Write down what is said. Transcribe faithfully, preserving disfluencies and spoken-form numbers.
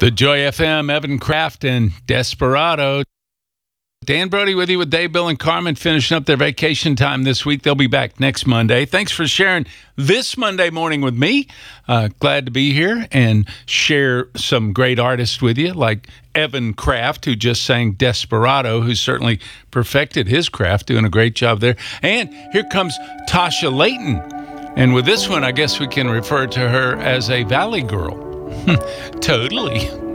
The Joy F M, Evan Kraft and Desperado. Dan Brody with you with Dave, Bill, and Carmen finishing up their vacation time this week. They'll be back next Monday. Thanks for sharing this Monday morning with me. Uh, glad to be here and share some great artists with you, like Evan Kraft, who just sang Desperado, who certainly perfected his craft, doing a great job there. And here comes Tasha Layton. And with this one, I guess we can refer to her as a Valley Girl. Totally.